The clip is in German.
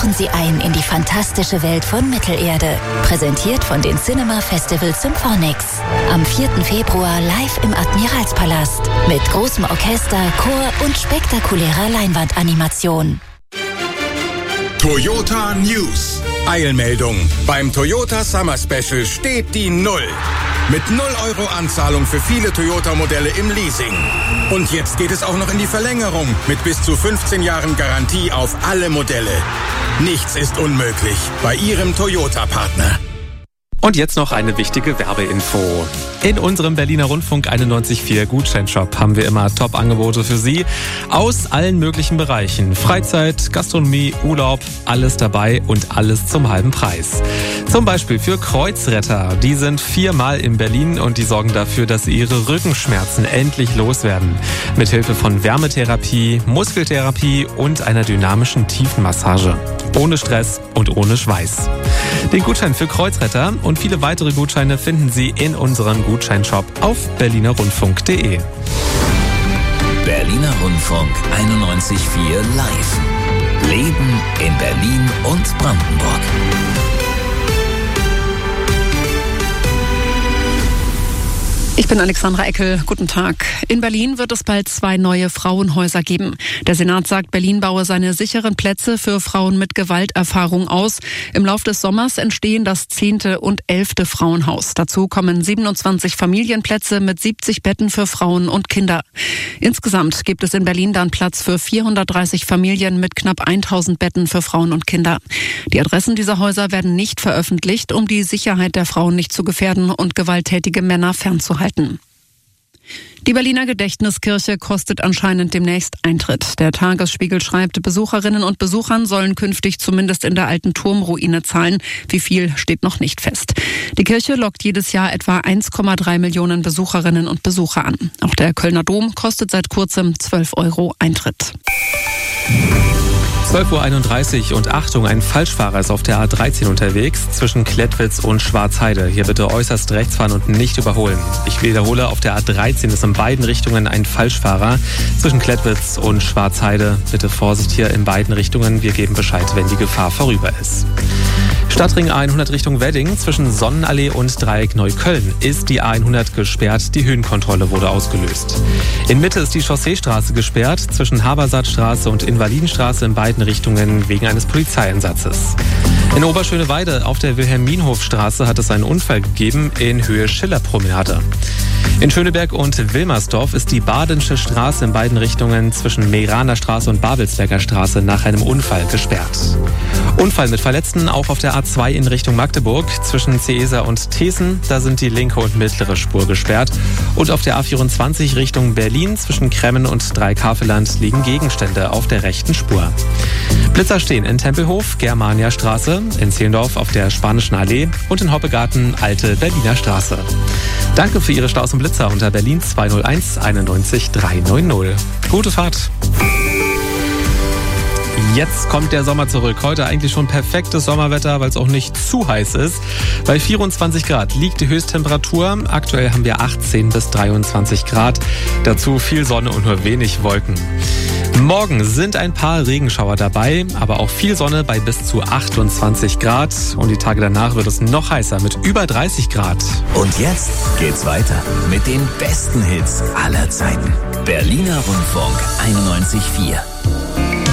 tauchen Sie ein in die fantastische Welt von Mittelerde. Präsentiert von den Cinema Festival Symphonix. Am 4. Februar live im Admiralspalast. Mit großem Orchester, Chor und spektakulärer Leinwandanimation. Toyota News. Eilmeldung. Beim Toyota Summer Special steht die Null. Mit 0 € Anzahlung für viele Toyota-Modelle im Leasing. Und jetzt geht es auch noch in die Verlängerung mit bis zu 15 Jahren Garantie auf alle Modelle. Nichts ist unmöglich bei Ihrem Toyota-Partner. Und jetzt noch eine wichtige Werbeinfo. In unserem Berliner Rundfunk 91.4 Gutscheinshop haben wir immer Top-Angebote für Sie aus allen möglichen Bereichen. Freizeit, Gastronomie, Urlaub, alles dabei und alles zum halben Preis. Zum Beispiel für Kreuzretter. Die sind 4-mal in Berlin und die sorgen dafür, dass Sie Ihre Rückenschmerzen endlich loswerden. Mithilfe von Wärmetherapie, Muskeltherapie und einer dynamischen Tiefenmassage. Ohne Stress und ohne Schweiß. Den Gutschein für Kreuzretter und viele weitere Gutscheine finden Sie in unserem Gutscheinshop auf berlinerrundfunk.de. Berliner Rundfunk 91.4 Live. Leben in Berlin und Brandenburg. Ich bin Alexandra Eckel. Guten Tag. In Berlin wird es bald 2 neue Frauenhäuser geben. Der Senat sagt, Berlin baue seine sicheren Plätze für Frauen mit Gewalterfahrung aus. Im Lauf des Sommers entstehen das 10. und 11. Frauenhaus. Dazu kommen 27 Familienplätze mit 70 Betten für Frauen und Kinder. Insgesamt gibt es in Berlin dann Platz für 430 Familien mit knapp 1000 Betten für Frauen und Kinder. Die Adressen dieser Häuser werden nicht veröffentlicht, um die Sicherheit der Frauen nicht zu gefährden und gewalttätige Männer fernzuhalten. Die Berliner Gedächtniskirche kostet anscheinend demnächst Eintritt. Der Tagesspiegel schreibt, Besucherinnen und Besuchern sollen künftig zumindest in der alten Turmruine zahlen. Wie viel steht noch nicht fest. Die Kirche lockt jedes Jahr etwa 1,3 Millionen Besucherinnen und Besucher an. Auch der Kölner Dom kostet seit kurzem 12 € Eintritt. 12.31 Uhr und Achtung, ein Falschfahrer ist auf der A13 unterwegs zwischen Klettwitz und Schwarzheide. Hier bitte äußerst rechts fahren und nicht überholen. Ich wiederhole, auf der A13 ist in beiden Richtungen ein Falschfahrer zwischen Klettwitz und Schwarzheide. Bitte Vorsicht hier in beiden Richtungen. Wir geben Bescheid, wenn die Gefahr vorüber ist. Stadtring A100 Richtung Wedding zwischen Sonnenallee und Dreieck Neukölln ist die A100 gesperrt. Die Höhenkontrolle wurde ausgelöst. In Mitte ist die Chausseestraße gesperrt zwischen Habersaatstraße und Invalidenstraße in beiden Richtungen wegen eines Polizeieinsatzes. In Oberschöneweide auf der Wilhelminhofstraße hat es einen Unfall gegeben in Höhe Schillerpromenade. In Schöneberg und Wilmersdorf ist die Badensche Straße in beiden Richtungen zwischen Meraner Straße und Babelsberger Straße nach einem Unfall gesperrt. Unfall mit Verletzten auch auf der A2 in Richtung Magdeburg zwischen Ceesa und Thesen. Da sind die linke und mittlere Spur gesperrt. Und auf der A24 Richtung Berlin zwischen Kremmen und Dreieckhaveland liegen Gegenstände auf der rechten Spur. Blitzer stehen in Tempelhof, Germania-Straße, in Zehlendorf auf der Spanischen Allee und in Hoppegarten, Alte Berliner Straße. Danke für Ihre Staus und Blitzer unter Berlin 201 91 390. Gute Fahrt! Jetzt kommt der Sommer zurück. Heute eigentlich schon perfektes Sommerwetter, weil es auch nicht zu heiß ist. Bei 24 Grad liegt die Höchsttemperatur. Aktuell haben wir 18 bis 23 Grad. Dazu viel Sonne und nur wenig Wolken. Morgen sind ein paar Regenschauer dabei, aber auch viel Sonne bei bis zu 28 Grad. Und die Tage danach wird es noch heißer mit über 30 Grad. Und jetzt geht's weiter mit den besten Hits aller Zeiten. Berliner Rundfunk 91.4.